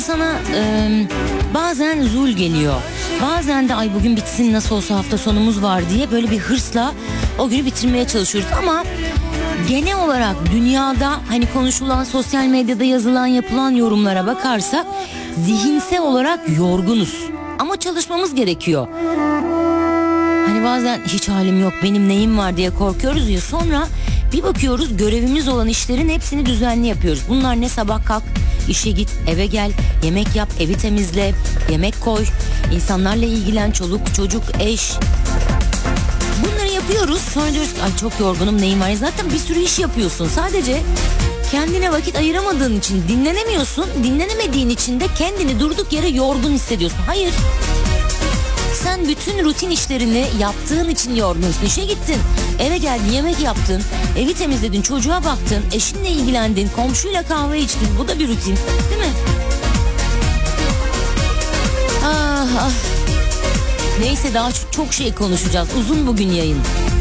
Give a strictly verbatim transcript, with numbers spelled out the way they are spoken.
Sana e, bazen zul geliyor. Bazen de ay bugün bitsin nasıl olsa hafta sonumuz var diye böyle bir hırsla o günü bitirmeye çalışıyoruz. Ama genel olarak dünyada hani konuşulan, sosyal medyada yazılan, yapılan yorumlara bakarsak zihinsel olarak yorgunuz. Ama çalışmamız gerekiyor. Hani bazen hiç halim yok, benim neyim var diye korkuyoruz ya, sonra bir bakıyoruz görevimiz olan işlerin hepsini düzenli yapıyoruz. Bunlar ne? Sabah kalk, işe git, eve gel, yemek yap, evi temizle, yemek koy, insanlarla ilgilen, çoluk, çocuk, eş. Bunları yapıyoruz. Sonra diyoruz ki ay çok yorgunum, neyim var? Zaten bir sürü iş yapıyorsun. Sadece kendine vakit ayıramadığın için dinlenemiyorsun. Dinlenemediğin için de kendini durduk yere yorgun hissediyorsun. Hayır. Sen bütün rutin işlerini yaptığın için yorgunsun. İşe gittin, eve geldin, yemek yaptın, evi temizledin, çocuğa baktın, eşinle ilgilendin, komşuyla kahve içtin. Bu da bir rutin, değil mi? Ah ah. Neyse, daha çok, çok şey konuşacağız. Uzun bugün yayın.